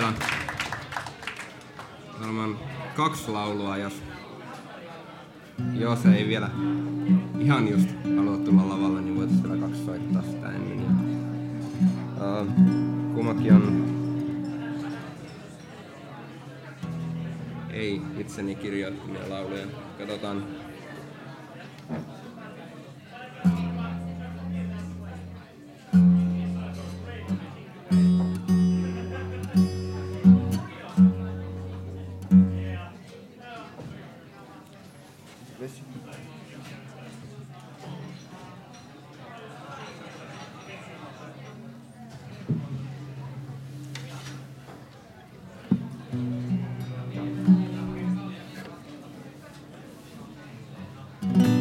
vielä varmaan 2 laulua, jos ei vielä ihan just halua tulla lavalle, niin voitais vielä 2 soittaa sitä ennen. Kummakin on ei itseni kirjoittamia lauluja. Katsotaan